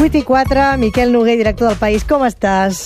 8:04, Miquel Noguer, director del País, com estàs?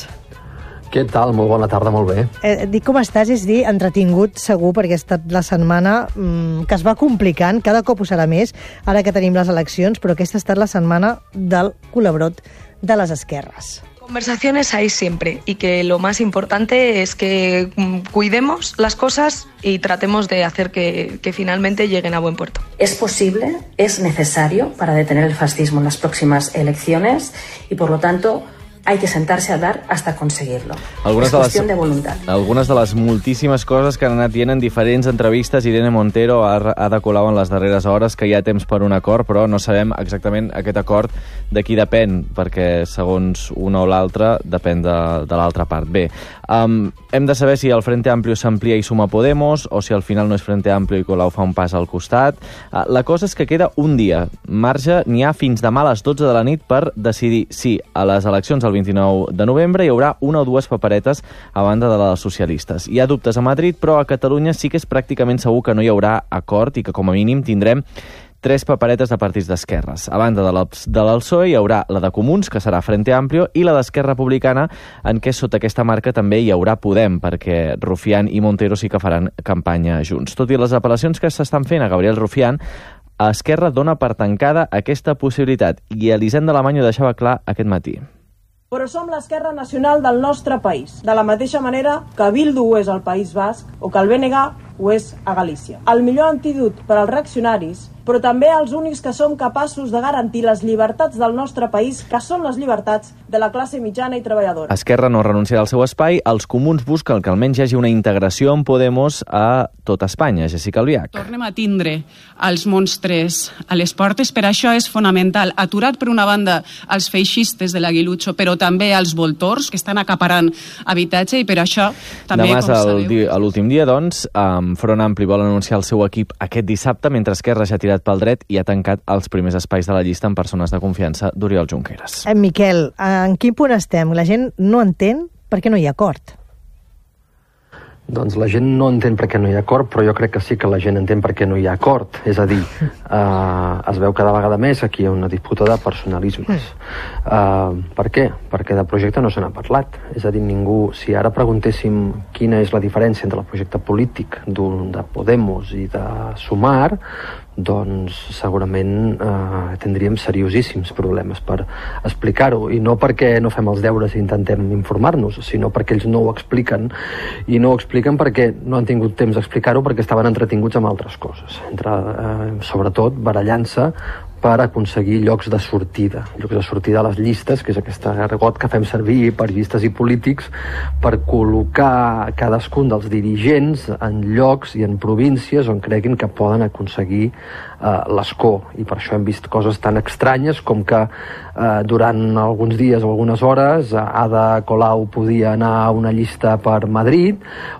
Què tal? Molt bona tarda, molt bé. Dic com estàs, és dir, entretingut segur, perquè ha estat la setmana que es va complicant, cada cop ho serà més, ara que tenim les eleccions, però aquesta ha estat la setmana del culebrot de les esquerres. Conversaciones hay siempre y que lo más importante es que cuidemos las cosas y tratemos de hacer que finalmente lleguen a buen puerto. Es posible, es necesario para detener el fascismo en las próximas elecciones y por lo tanto hay que sentarse a hablar hasta conseguirlo. És qüestió de voluntat. Algunes de les moltíssimes coses que han anat dient en diferents entrevistes. Irene Montero ha decolat en les darreres hores que hi ha temps per un acord, però no sabem exactament aquest acord de qui depèn, perquè segons una o l'altra depèn de l'altra part. Bé, hem de saber si el Frente Amplio s'amplia i suma Podemos, o si al final no és Frente Amplio i Colau fa un pas al costat. La cosa és que queda un dia. Marge n'hi ha fins demà a les 12 de la nit per decidir si a les eleccions el 29 de novembre hi haurà una o dues paperetes a banda de les socialistes. Hi ha dubtes a Madrid, però a Catalunya sí que és pràcticament segur que no hi haurà acord i que com a mínim tindrem 3 paperetes de partits d'esquerres. A banda de l'PSOE hi haurà la de Comuns, que serà Frente Amplio, i la d'Esquerra Republicana, en què sota aquesta marca també hi haurà Podem, perquè Rufián i Montero sí que faran campanya junts. Tot i les apel·lacions que s'estan fent a Gabriel Rufián, a Esquerra dona per tancada aquesta possibilitat, i Elisenda Alemany ho deixava clar aquest matí. Però som l'esquerra nacional del nostre país, de la mateixa manera que Bildu ho és al País Basc o que el BNG ho és a Galícia. El millor antídot per als reaccionaris, però també els únics que som capaços de garantir les llibertats del nostre país, que són les llibertats de la classe mitjana i treballadora. Esquerra no renunciarà al seu espai. Els comuns busquen que almenys hi hagi una integració amb Podemos a tot Espanya. Jessica Albiach. Tornem a tindre els monstres a les portes, per això és fonamental. Aturat per una banda els feixistes de l'Aguilucho, però també els voltors que estan acaparant habitatge, i per això també, demà com sabeu... a l'últim dia, doncs, Front Ampli vol anunciar el seu equip aquest dissabte, mentre Esquerra ja ha tirat pel dret i ha tancat els primers espais de la llista amb persones de confiança d'Oriol Junqueras. Miquel, en quin punt estem? La gent no entén per què no hi ha acord. Doncs la gent no entén per què no hi ha acord, però jo crec que sí que la gent entén per què no hi ha acord. És a dir, es veu cada vegada més que aquí hi ha una disputa de personalismes. Per què? Perquè de projecte no se n'ha parlat. És a dir, ningú... Si ara preguntéssim quina és la diferència entre el projecte polític de Podemos i de Sumar, doncs segurament tindríem seriosíssims problemes per explicar-ho, i no perquè no fem els deures i intentem informar-nos, sinó perquè ells no ho expliquen, i no ho expliquen perquè no han tingut temps d'explicar-ho, perquè estaven entretinguts amb altres coses, sobretot barallant-se per aconseguir llocs de sortida a les llistes, que és aquest argot que fem servir per llistes i polítics, per col·locar cadascun dels dirigents en llocs i en províncies on creguin que poden aconseguir l'escó. I per això hem vist coses tan estranyes com que durant alguns dies o algunes hores Ada Colau podia anar a una llista per Madrid,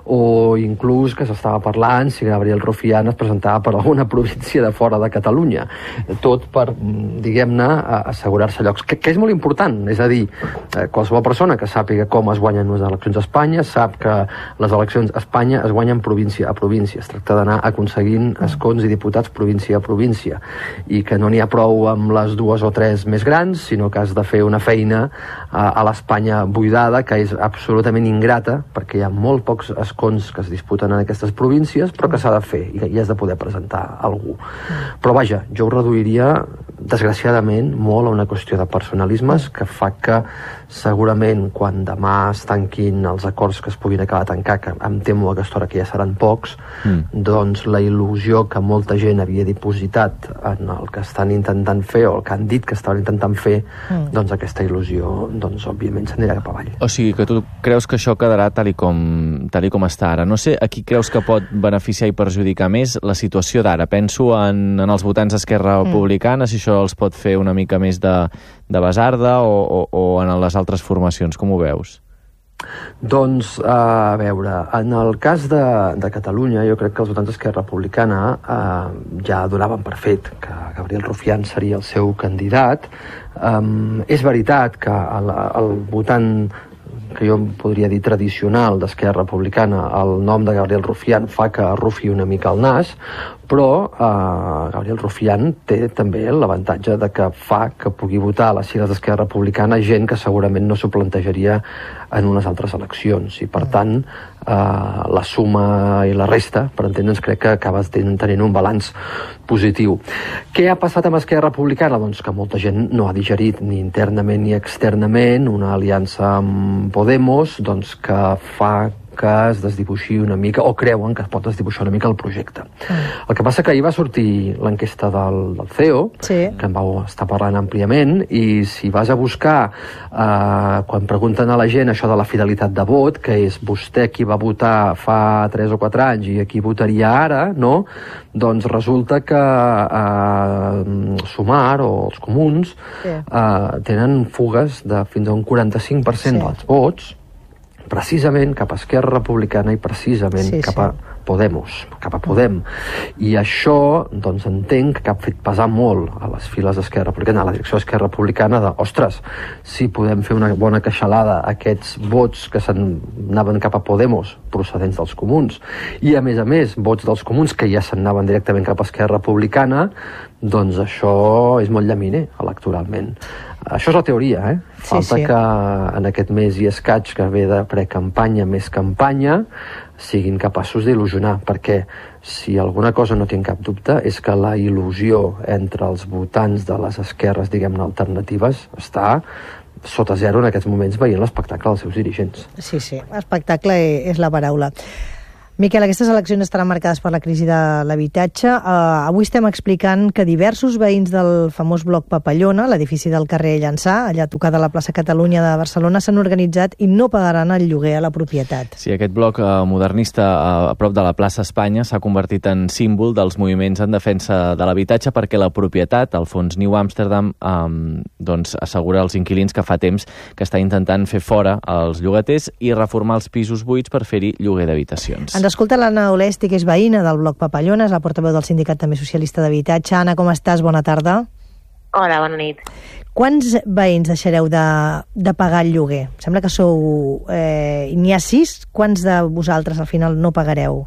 o inclús que s'estava parlant si Gabriel Rufián es presentava per alguna província de fora de Catalunya. Tot per, diguem-ne, assegurar-se llocs, que és molt important. És a dir, qualsevol persona que sàpiga com es guanyen les eleccions a Espanya sap que les eleccions a Espanya es guanyen província a província. Es tracta d'anar aconseguint escons i diputats província a província, i que no n'hi ha prou amb les 2 o 3 més grans, sinó que has de fer una feina a l'Espanya buidada, que és absolutament ingrata, perquè hi ha molt pocs escons que es disputen en aquestes províncies, però que s'ha de fer i has de poder presentar algú. Però vaja, jo ho reduiria desgraciadament molt a una qüestió de personalismes, que fa que segurament quan demà es tanquin els acords que es puguin acabar de tancar, que em temo a aquesta hora que ja seran pocs, doncs la il·lusió que molta gent havia dipositat en el que estan intentant fer, o el que han dit que estaven intentant fer, doncs aquesta il·lusió, doncs òbviament s'anirà cap avall. O sigui que tu creus que això quedarà tal i com està ara. No sé, a qui creus que pot beneficiar i perjudicar més la situació d'ara? Penso en els votants d'Esquerra Republicana, si això els pot fer una mica més de basarda, o en les altres formacions, com ho veus? Doncs, a veure, en el cas de Catalunya, jo crec que els votants d'Esquerra Republicana ja donaven per fet que Gabriel Rufián seria el seu candidat. És veritat que el votant que jo podria dir tradicional d'Esquerra Republicana, el nom de Gabriel Rufián fa que arrufi una mica el nas, però Gabriel Rufián té també l'avantatge de que fa que pugui votar a les sigles d'Esquerra Republicana gent que segurament no s'ho plantejaria en unes altres eleccions, i per tant la suma i la resta, per entendre'ns, crec que acabes tenint un balanç positiu. Què ha passat amb Esquerra Republicana? Doncs que molta gent no ha digerit ni internament ni externament una aliança amb Podemos, doncs que fa que es desdibuixi una mica, o creuen que es pot desdibuixar una mica el projecte. El que passa que ahir va sortir l'enquesta del CEO, que en vau estar parlant àmpliament, i si vas a buscar, quan pregunten a la gent això de la fidelitat de vot, que és vostè qui va votar fa 3 o 4 anys i qui votaria ara, no? Doncs resulta que Sumar o els comuns tenen fugues de fins a un 45% dels vots, precisament cap a Esquerra Republicana i precisament cap a Podemos, cap a Podem. I això, doncs, entenc que ha fet pesar molt a les files d'Esquerra Republicana, a la direcció d'Esquerra Republicana, de, ostres, si podem fer una bona queixalada a aquests vots que s'anaven cap a Podemos, procedents dels comuns, i a més, vots dels comuns que ja s'anaven directament cap a Esquerra Republicana, doncs això és molt llaminer electoralment. Això és la teoria, Falta que en aquest mes i escaig que ve de precampanya més campanya siguin capaços d'il·lusionar, perquè si alguna cosa no tinc cap dubte és que la il·lusió entre els votants de les esquerres, diguem-ne, alternatives està sota zero en aquests moments veient l'espectacle dels seus dirigents. Sí, espectacle és la paraula. Miquel, aquestes eleccions estaran marcades per la crisi de l'habitatge. Avui estem explicant que diversos veïns del famós bloc Papallona, l'edifici del carrer Llançà, allà tocada a la plaça Catalunya de Barcelona, s'han organitzat i no pagaran el lloguer a la propietat. Sí, aquest bloc modernista a prop de la plaça Espanya s'ha convertit en símbol dels moviments en defensa de l'habitatge perquè la propietat, el fons New Amsterdam, doncs assegura als inquilins que fa temps que està intentant fer fora els llogaters i reformar els pisos buits per fer-hi lloguer d'habitacions. Ens escolta l'Anna Olesti, que és veïna del bloc Papallona, és la portaveu del sindicat també socialista d'habitatge. Anna, com estàs? Bona tarda. Hola, bona nit. Quants veïns deixareu de pagar el lloguer? Sembla que sou... n'hi ha 6. Quants de vosaltres al final no pagareu?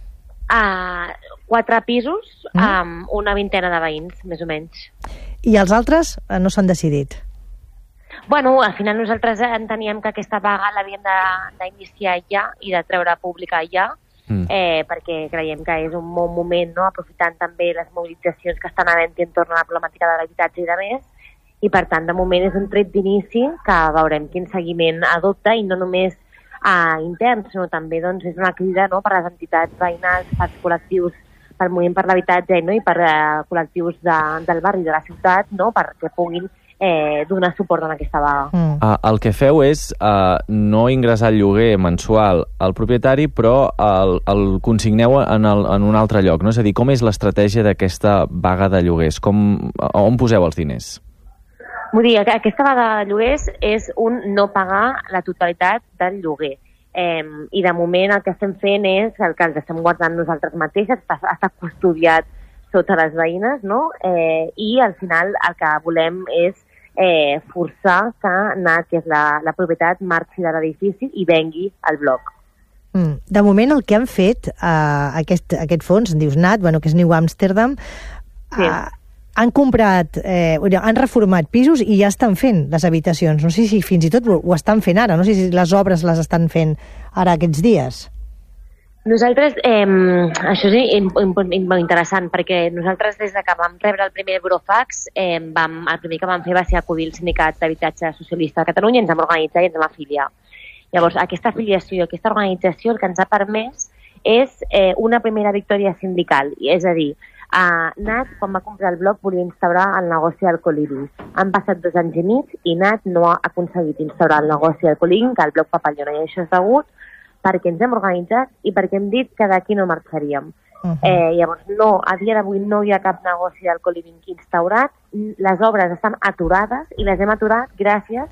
4 pisos amb una vintena de veïns, més o menys. I els altres no s'han decidit? Bueno, al final nosaltres enteníem que aquesta vaga l'havíem d'iniciar ja i de treure pública ja, perquè creiem que és un bon moment, no?, aprofitant també les mobilitzacions que estan havent-hi entorn a la problemàtica de l'habitatge i de més, i per tant de moment és un tret d'inici que veurem quin seguiment adopta, i no només intern, sinó també doncs, és una crida, no?, per les entitats veïnals, pels col·lectius, pel moviment per l'habitatge, no?, i per col·lectius del barri de la ciutat, no?, perquè puguin donar suport en aquesta vaga. El que feu és no ingressar el lloguer mensual al propietari, però el consigneu en un altre lloc, no? És a dir, com és l'estratègia d'aquesta vaga de lloguers? On poseu els diners? Vull dir, aquesta vaga de lloguers és un no pagar la totalitat del lloguer. I de moment el que estem fent és el que ens estem guardant nosaltres mateixes, està custodiat sota les veïnes, no? I al final el que volem és forçar que NAT, que és la propietat, marxi de l'edifici i vengui el bloc. De moment el que han fet aquest fons, en dius NAT, que és New Amsterdam, han comprat, han reformat pisos i ja estan fent les habitacions. No sé si fins i tot ho estan fent ara, no sé si les obres les estan fent ara aquests dies. Nosaltres, això és interessant, perquè nosaltres des de que vam rebre el primer burofax, el primer que vam fer va ser acudir al Sindicat d'Habitatge Socialista de Catalunya, ens vam organitzar i ens vam afiliar. Llavors, aquesta afiliació, aquesta organització, el que ens ha permès és una primera victòria sindical, és a dir, NAT, quan va comprar el bloc, volia instaurar el negoci del co-living. Han passat 2 anys i mig i NAT no ha aconseguit instaurar el negoci del co-living, que el bloc Papallona, i això és degut perquè ens hem organitzat i perquè hem dit que d'aquí no marxaríem. Llavors, no, a dia d'avui no hi ha cap negoci del co-living instaurat, les obres estan aturades i les hem aturat gràcies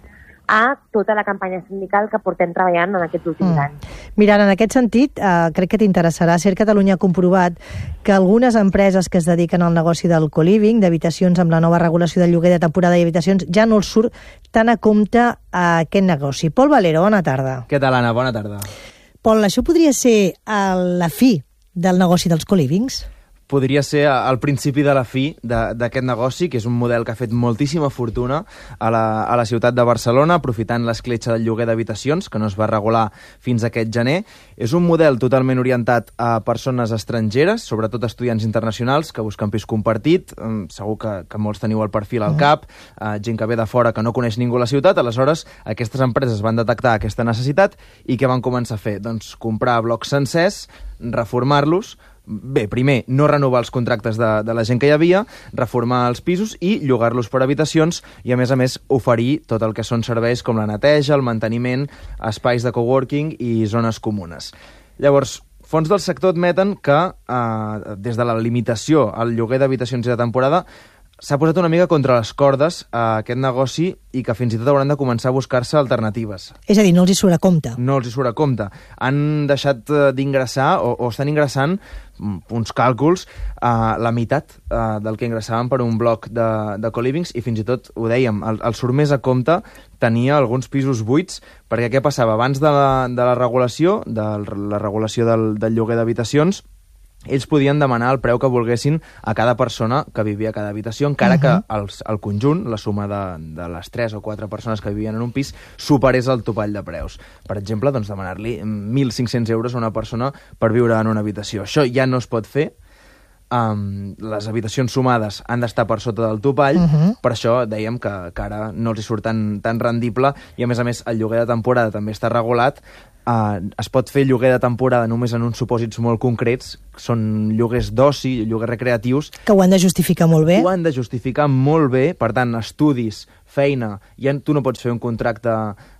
a tota la campanya sindical que portem treballant en aquests últims anys. Mirant, en aquest sentit, crec que t'interessarà. Ser Catalunya ha comprovat que algunes empreses que es dediquen al negoci del co-living, d'habitacions amb la nova regulació del lloguer de temporada i habitacions, ja no els surt tant a compte aquest negoci. Pol Valero, bona tarda. Què tal, Anna? Bona tarda. Pol, això podria ser la fi del negoci dels co-livings? Podria ser el principi de la fi d'aquest negoci, que és un model que ha fet moltíssima fortuna a la ciutat de Barcelona, aprofitant l'escletxa del lloguer d'habitacions, que no es va regular fins aquest gener. És un model totalment orientat a persones estrangeres, sobretot estudiants internacionals que busquen pis compartit. Segur que molts teniu el perfil al cap, gent que ve de fora que no coneix ningú a la ciutat. Aleshores, aquestes empreses van detectar aquesta necessitat i què van començar a fer? Doncs comprar blocs sencers, reformar-los. Bé, primer, no renovar els contractes de la gent que hi havia, reformar els pisos i llogar-los per habitacions i, a més, oferir tot el que són serveis com la neteja, el manteniment, espais de coworking i zones comunes. Llavors, fons del sector admeten que, des de la limitació al lloguer d'habitacions i de temporada, s'ha posat una mica contra les cordes a aquest negoci i que fins i tot hauran de començar a buscar-se alternatives. És a dir, no els hi surt a compte. No els hi surt a compte. Han deixat d'ingressar o estan ingressant uns càlculs la meitat del que ingressaven per un bloc de co-livings i fins i tot, ho dèiem, el surt més a compte tenia alguns pisos buits perquè què passava? Abans de la regulació, de la regulació del lloguer d'habitacions, ells podien demanar el preu que volguessin a cada persona que vivia a cada habitació, encara que el conjunt, la suma de les 3 o 4 persones que vivien en un pis, superés el topall de preus. Per exemple, doncs, demanar-li 1.500 euros a una persona per viure en una habitació. Això ja no es pot fer. Les habitacions sumades han d'estar per sota del topall, per això dèiem que ara no els hi surt tan rendible i, a més, el lloguer de temporada també està regulat. Es pot fer lloguer de temporada només en uns supòsits molt concrets, són lloguers d'oci, lloguers recreatius. Que ho han de justificar molt bé. Ho han de justificar molt bé, per tant, estudis, feina, tu no pots fer un contracte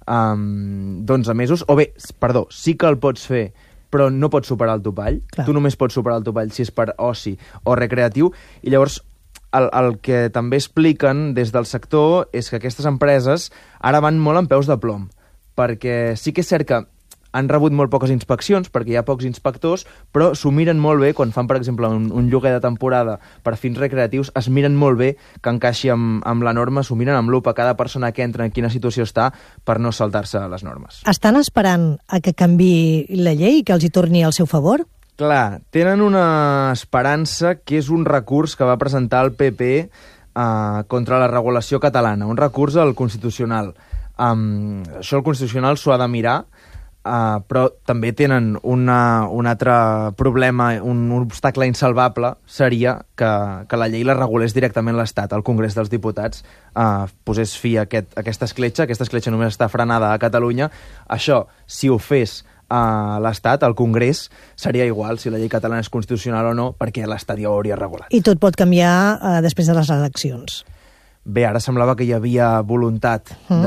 d'11 mesos, o bé, perdó, sí que el pots fer, però no pots superar el topall. Clar. Tu només pots superar el topall si és per oci o recreatiu, i llavors el que també expliquen des del sector és que aquestes empreses ara van molt en peus de plom, perquè sí que és cert que han rebut molt poques inspeccions, perquè hi ha pocs inspectors, però s'ho miren molt bé quan fan, per exemple, un lloguer de temporada per fins recreatius, es miren molt bé que encaixi amb la norma, s'ho miren amb lupa cada persona que entra en quina situació està per no saltar-se les normes. Estan esperant a que canvi la llei i que els hi torni al seu favor? Clar, tenen una esperança que és un recurs que va presentar el PP contra la regulació catalana, un recurs al Constitucional. Això el Constitucional s'ho ha de mirar, però també tenen un altre problema, un obstacle insalvable seria que la llei la regulés directament l'Estat, el Congrés dels Diputats posés fi a aquesta escletxa només està frenada a Catalunya. Això, si ho fes a l'Estat, al Congrés, seria igual si la llei catalana és constitucional o no, perquè l'Estat ja ho hauria regulat. I tot pot canviar després de les eleccions. Bé, ara semblava que hi havia voluntat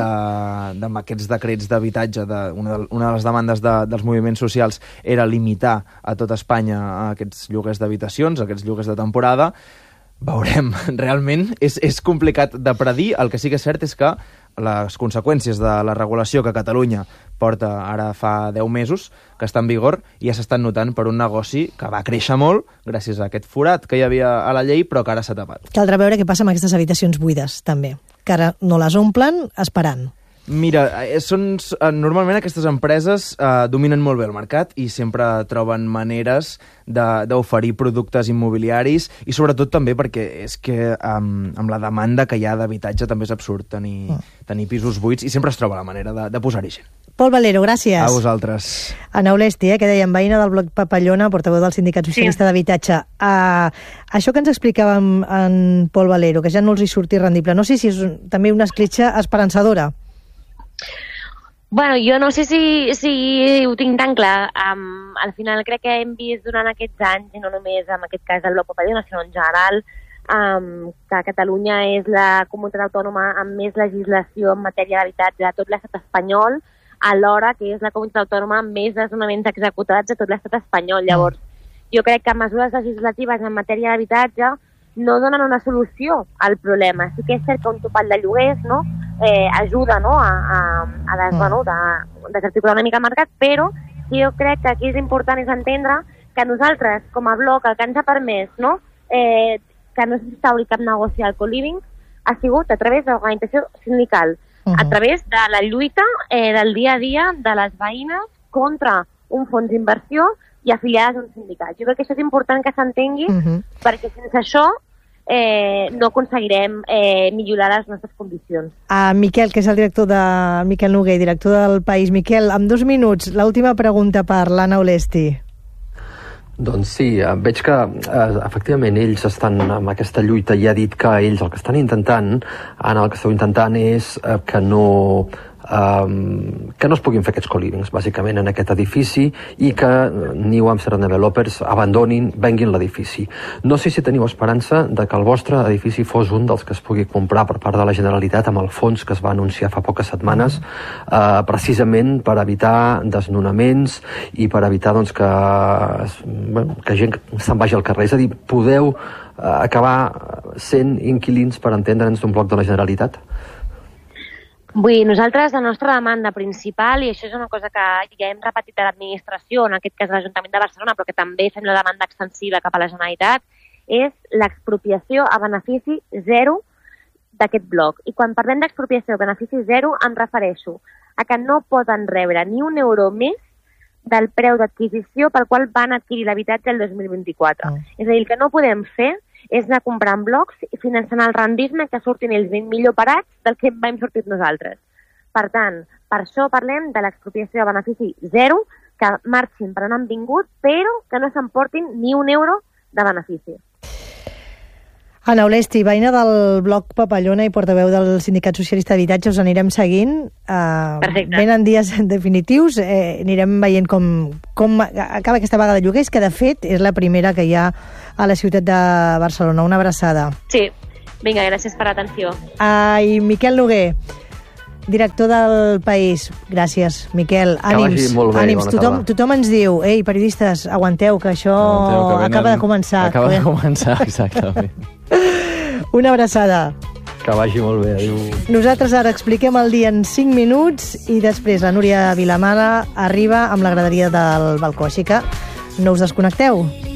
amb aquests decrets d'habitatge, una de les demandes dels moviments socials era limitar a tot Espanya aquests lloguers d'habitacions, aquests lloguers de temporada. Veurem, realment és complicat de predir. El que sí que és cert és que les conseqüències de la regulació que Catalunya porta ara fa 10 mesos, que està en vigor, ja s'estan notant per un negoci que va créixer molt gràcies a aquest forat que hi havia a la llei, però que ara s'ha tapat. Caldrà veure què passa amb aquestes habitacions buides, també, que ara no les omplen esperant. Mira, normalment aquestes empreses dominen molt bé el mercat i sempre troben maneres d'oferir productes immobiliaris i sobretot també perquè és que amb la demanda que hi ha d'habitatge també és absurd tenir pisos buits i sempre es troba la manera de posar-hi gent. Pol Valero, gràcies. A vosaltres. Ana Olesti, que dèiem, veïna del bloc Papallona, portaveu del Sindicat Socialista d'Habitatge. Això que ens explicava en Pol Valero, que ja no els hi surti rendible, no sé si és també una escletxa esperançadora. Bueno, jo no sé si ho tinc tan clar. Al final crec que hem vist durant aquests anys, i no només en aquest cas del bloc Papallona, sinó en general, que Catalunya és la comunitat autònoma amb més legislació en matèria d'habitatge de tot l'estat espanyol, alhora que és la comunitat autònoma amb més desnonaments executats de tot l'estat espanyol. Llavors, jo crec que mesures legislatives en matèria d'habitatge no donen una solució al problema. Sí que és cert que un topall de lloguers, no? ajuda, no?, a desarticular una mica el mercat, però jo crec que aquí és important entendre que nosaltres, com a bloc, el que ens ha permès, no?, que no s'instauri cap negoci al co-living ha sigut a través de l'organització sindical, a través de la lluita del dia a dia de les veïnes contra un fons d'inversió i afiliades a un sindicat. Jo crec que això és important que s'entengui, perquè sense això no aconseguirem millorar les nostres condicions. Miquel, que és el director Miquel Noguer, director del País. Miquel, en 2 minuts, l'última pregunta per l'Anna Olesti. Doncs sí, veig que efectivament ells estan amb aquesta lluita i ha dit que ells el que estan intentant, Anna, el que esteu intentant és que no es puguin fer aquests co-livings, bàsicament, en aquest edifici i que New Amsterdam Developers venguin l'edifici. No sé si teniu esperança de que el vostre edifici fos un dels que es pugui comprar per part de la Generalitat amb el fons que es va anunciar fa poques setmanes, precisament per evitar desnonaments i per evitar doncs, que gent se'n vagi al carrer. És a dir, podeu acabar sent inquilins, per entendre'ns, d'un bloc de la Generalitat? Vull dir, nosaltres, la nostra demanda principal, i això és una cosa que ja hem repetit a l'administració, en aquest cas a l'Ajuntament de Barcelona, però que també fem la demanda extensiva cap a la Generalitat, és l'expropiació a benefici zero d'aquest bloc. I quan parlem d'expropiació a benefici zero, em refereixo a que no poden rebre ni un euro més del preu d'adquisició pel qual van adquirir l'habitatge el 2024. És a dir, el que no podem fer és anar comprant blocs i finançant el rendisme que surtin ells ben millor parats del que vam sortir nosaltres. Per tant, per això parlem de l'expropiació a benefici zero, que marxin per on han vingut, però que no s'emportin ni un euro de benefici. Anna Olesti, veïna del bloc Papallona i portaveu del Sindicat Socialista d'Habitatge, us anirem seguint. Venen dies definitius, anirem veient com acaba aquesta vaga de lloguers, que de fet és la primera que hi ha a la ciutat de Barcelona. Una abraçada. Sí, vinga, gràcies per l'atenció. I Miquel Noguer, director del País. Gràcies, Miquel. Ànims. Ànims. Tothom ens diu, ei, periodistes, aguanteu, que això acaba de començar. Acaba de començar, exactament. Una abraçada. Que vagi molt bé, adéu. Nosaltres ara expliquem el dia en 5 minuts i després la Núria Vilamala arriba amb la graderia del balcó, així que no us desconnecteu.